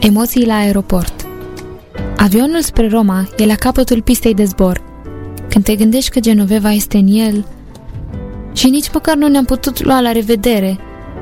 Emoții la aeroport. Avionul spre Roma e la capătul pistei de zbor. Când te gândești că Genoveva este în el și nici măcar nu ne-am putut lua la revedere.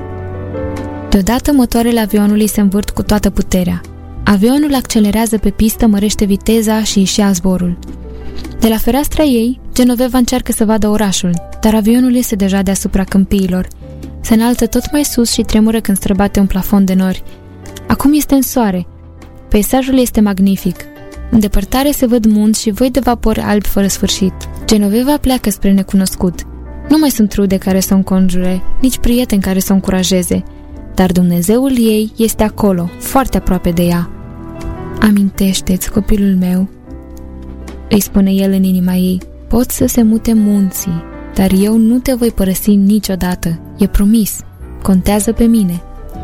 Deodată motoarele avionului se învârt cu toată puterea. Avionul accelerează pe pistă, mărește viteza și își ia zborul. De la fereastra ei, Genoveva încearcă să vadă orașul, dar avionul este deja deasupra câmpiilor. Se înaltă tot mai sus și tremură când străbate un plafon de nori. Acum este în soare. Peisajul este magnific. În depărtare se văd munți și văi de vapor albi fără sfârșit. Genoveva pleacă spre necunoscut. Nu mai sunt rude care să o înconjure, nici prieteni care să o încurajeze. Dar Dumnezeul ei este acolo, foarte aproape de ea. Amintește-ți, copilul meu, îi spune el în inima ei, pot să se mute munții, dar eu nu te voi părăsi niciodată. E promis. Contează pe mine.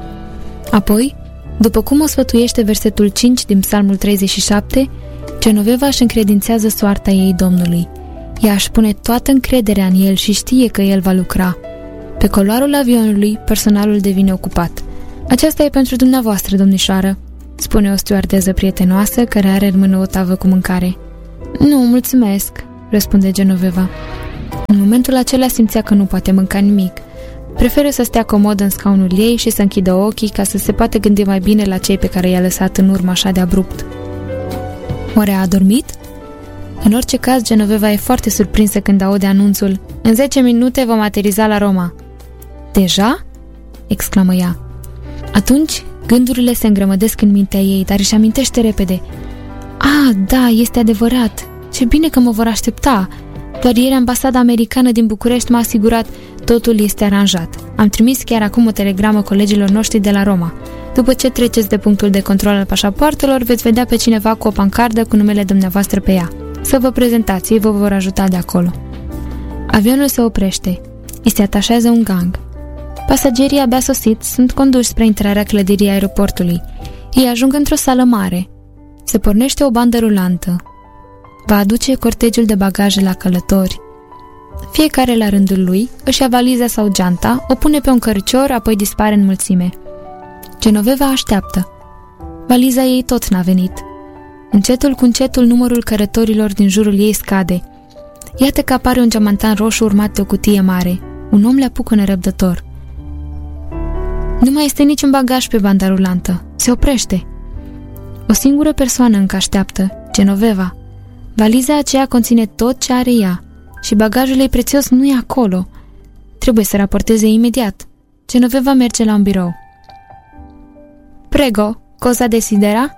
Apoi, după cum o sfătuiește versetul 5 din Psalmul 37, Genoveva își încredințează soarta ei Domnului. Ea își pune toată încrederea în el și știe că el va lucra. Pe coloarul avionului, personalul devine ocupat. Aceasta e pentru dumneavoastră, domnișoară, spune o stewardeză prietenoasă care are în mână o tavă cu mâncare. Nu, mulțumesc, răspunde Genoveva. În momentul acela simțea că nu poate mânca nimic. Preferă să stea comod în scaunul ei și să închidă ochii ca să se poată gândi mai bine la cei pe care i-a lăsat în urmă așa de abrupt. Oare a adormit? În orice caz, Genoveva e foarte surprinsă când aude anunțul: în 10 minute vom ateriza la Roma. Deja? Exclamă ea. Atunci, gândurile se îngrămădesc în mintea ei, dar își amintește repede. Da, este adevărat. Ce bine că mă vor aștepta. Doar ieri ambasada americană din București m-a asigurat, totul este aranjat. Am trimis chiar acum o telegramă colegilor noștri de la Roma. După ce treceți de punctul de control al pașapoartelor, veți vedea pe cineva cu o pancardă cu numele dumneavoastră pe ea. Să vă prezentați, ei vă vor ajuta de acolo. Avionul se oprește. Îi se atașează un gang. Pasagerii abia sosiți sunt conduși spre intrarea clădirii aeroportului. Ei ajung într-o sală mare. Se pornește o bandă rulantă. Va aduce cortegiul de bagaje la călători. Fiecare la rândul lui își ia valiza sau geanta, o pune pe un cărcior, apoi dispare în mulțime. Genoveva așteaptă. Valiza ei tot n-a venit. Încetul cu încetul numărul cărătorilor din jurul ei scade. Iată că apare un geamantan roșu urmat de o cutie mare. Un om le apucă nerăbdător. Nu mai este niciun bagaj pe banda rulantă. Se oprește. O singură persoană încă așteaptă, Genoveva. Valiza aceea conține tot ce are ea și bagajul ei prețios nu e acolo. Trebuie să raporteze imediat. Genoveva merge la un birou. Prego, cosa desidera?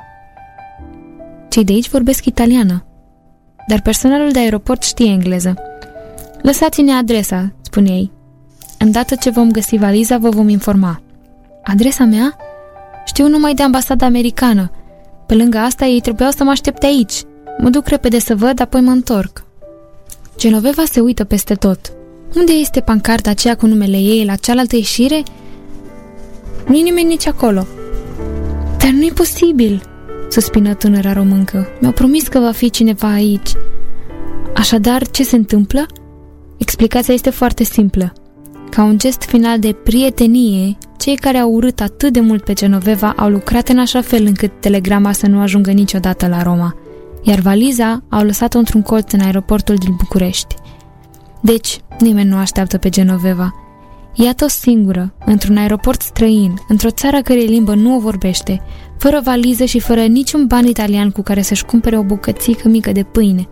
Cei de aici vorbesc italiană, dar personalul de aeroport știe engleză. Lăsați-ne adresa, spune ei. Îndată ce vom găsi valiza, vă vom informa. Adresa mea? Știu numai de ambasada americană. Pe lângă asta, ei trebuiau să mă aștepte aici. Mă duc repede să văd, apoi mă întorc. Genoveva se uită peste tot. Unde este pancarta aceea cu numele ei, la cealaltă ieșire? Nu-i nimeni nici acolo. Dar nu-i posibil, suspină tânăra româncă. Mi-au promis că va fi cineva aici. Așadar, ce se întâmplă? Explicația este foarte simplă. Ca un gest final de prietenie, cei care au urât atât de mult pe Genoveva au lucrat în așa fel încât telegrama să nu ajungă niciodată la Roma, iar valiza au lăsat-o într-un colț în aeroportul din București. Deci, nimeni nu așteaptă pe Genoveva. Iată-o singură, într-un aeroport străin, într-o țară cărei limbă nu o vorbește, fără valiză și fără niciun ban italian cu care să-și cumpere o bucățică mică de pâine.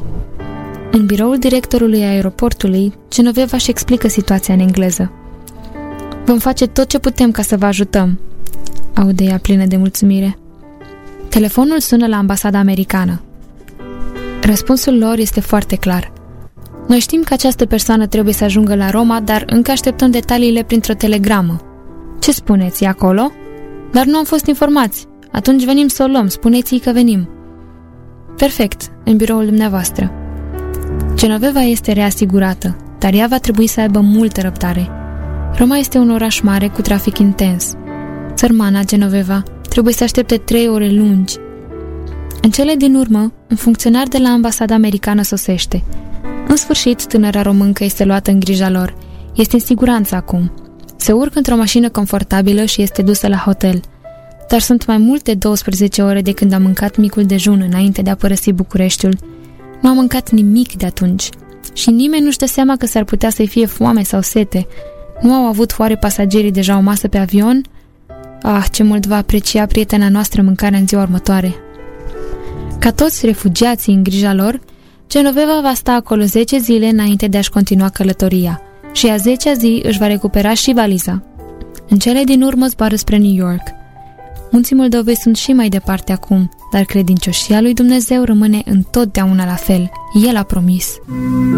În biroul directorului aeroportului, Genoveva își explică situația în engleză. Vom face tot ce putem ca să vă ajutăm, aude ea plină de mulțumire. Telefonul sună la ambasada americană. Răspunsul lor este foarte clar. Noi știm că această persoană trebuie să ajungă la Roma, dar încă așteptăm detaliile printr-o telegramă. Ce spuneți, e acolo? Dar nu am fost informați. Atunci venim să o luăm, spuneți-i că venim. Perfect, în biroul dumneavoastră. Genoveva este reasigurată, dar ea va trebui să aibă multă răbdare. Roma este un oraș mare cu trafic intens. Sărmana Genoveva trebuie să aștepte 3 ore lungi. În cele din urmă, un funcționar de la ambasada americană sosește. În sfârșit, tânăra româncă este luată în grija lor. Este în siguranță acum. Se urcă într-o mașină confortabilă și este dusă la hotel. dar sunt mai mult de 12 ore de când am mâncat micul dejun înainte de a părăsi Bucureștiul. Nu am mâncat nimic de atunci și nimeni nu-și dă seama că s-ar putea să-i fie foame sau sete. Nu au avut oare pasagerii deja o masă pe avion? Ah, ce mult va aprecia prietena noastră mâncarea în ziua următoare. Ca toți refugiații în grija lor, Genoveva va sta acolo 10 zile înainte de a-și continua călătoria și a 10-a zi își va recupera și valiza. În cele din urmă zboară spre New York. Munții Moldovei sunt și mai departe acum, dar credincioșia lui Dumnezeu rămâne întotdeauna la fel. El a promis.